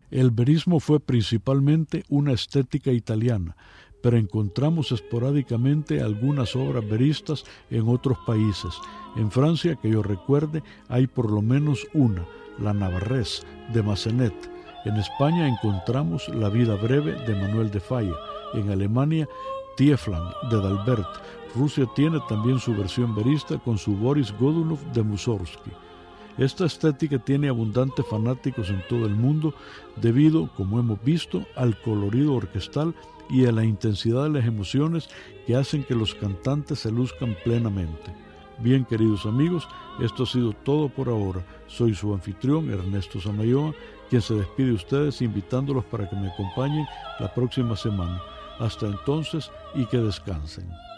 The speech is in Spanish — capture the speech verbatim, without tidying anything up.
El verismo fue principalmente una estética italiana, pero encontramos esporádicamente algunas obras veristas en otros países. En Francia, que yo recuerde, hay por lo menos una, la Navarrés, de Massenet. En España encontramos La vida breve, de Manuel de Falla. En Alemania, Tiefland, de D'Albert. Rusia tiene también su versión verista con su Boris Godunov, de Mussorgsky. Esta estética tiene abundantes fanáticos en todo el mundo debido, como hemos visto, al colorido orquestal y a la intensidad de las emociones que hacen que los cantantes se luzcan plenamente. Bien, queridos amigos, esto ha sido todo por ahora. Soy su anfitrión, Ernesto Samayoa, quien se despide de ustedes invitándolos para que me acompañen la próxima semana. Hasta entonces y que descansen.